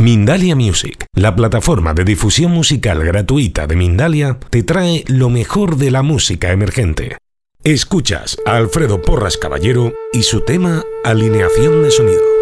Mindalia Music, la plataforma de difusión musical gratuita de Mindalia, te trae lo mejor de la música emergente. Escuchas a Alfredo Porras Caballero y su tema Alineación de Sonido.